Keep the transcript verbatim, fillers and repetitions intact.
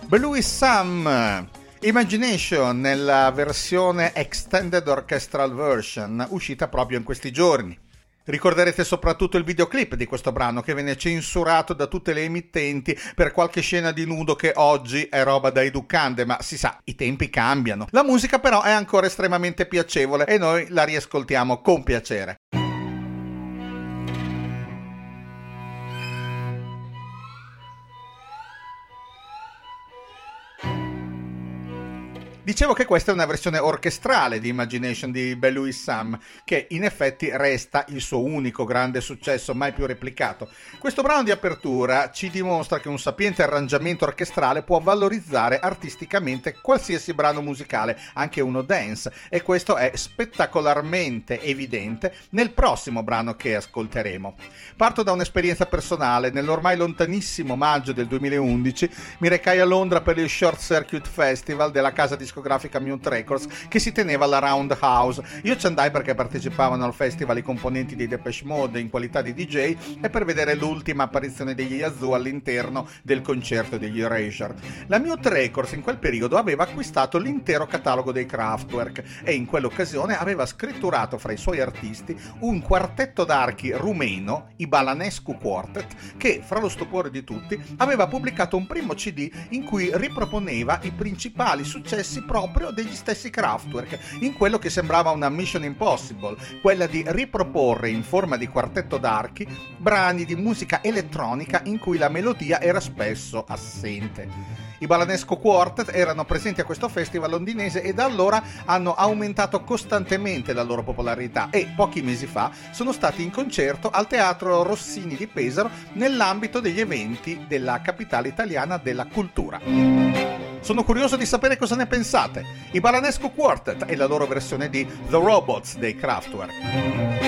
Blue Sam, Imagination nella versione Extended Orchestral Version uscita proprio in questi giorni. Ricorderete soprattutto il videoclip di questo brano che venne censurato da tutte le emittenti per qualche scena di nudo che oggi è roba da educande, ma si sa, i tempi cambiano. La musica però è ancora estremamente piacevole e noi la riascoltiamo con piacere. Dicevo che questa è una versione orchestrale di Imagination di Bellouis Sam, che in effetti resta il suo unico grande successo mai più replicato. Questo brano di apertura ci dimostra che un sapiente arrangiamento orchestrale può valorizzare artisticamente qualsiasi brano musicale, anche uno dance, e questo è spettacolarmente evidente nel prossimo brano che ascolteremo. Parto da un'esperienza personale. Nell'ormai lontanissimo maggio del duemilaundici mi recai a Londra per il Short Circuit Festival della casa discografica grafica Mute Records che si teneva alla Roundhouse. Io ci andai perché partecipavano al festival i componenti dei Depeche Mode in qualità di D J e per vedere l'ultima apparizione degli Yazoo all'interno del concerto degli Erasure. La Mute Records in quel periodo aveva acquistato l'intero catalogo dei Kraftwerk e in quell'occasione aveva scritturato fra i suoi artisti un quartetto d'archi rumeno, i Balanescu Quartet, che fra lo stupore di tutti aveva pubblicato un primo C D in cui riproponeva i principali successi proprio degli stessi Kraftwerk, in quello che sembrava una mission impossible, quella di riproporre in forma di quartetto d'archi brani di musica elettronica in cui la melodia era spesso assente. I Balanesco Quartet erano presenti a questo festival londinese e da allora hanno aumentato costantemente la loro popolarità e pochi mesi fa sono stati in concerto al Teatro Rossini di Pesaro nell'ambito degli eventi della capitale italiana della cultura. Sono curioso di sapere cosa ne pensate. I Balanesco Quartet e la loro versione di The Robots dei Kraftwerk.